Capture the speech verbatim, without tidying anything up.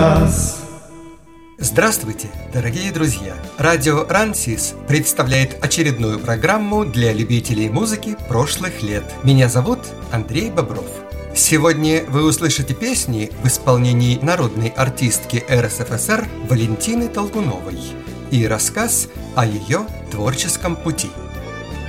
нас. Здравствуйте, дорогие друзья! Радио Рансис представляет очередную программу для любителей музыки прошлых лет. Меня зовут Андрей Бобров. Сегодня вы услышите песни в исполнении народной артистки эр эс эф эс эр Валентины Толкуновой и рассказ о ее творческом пути.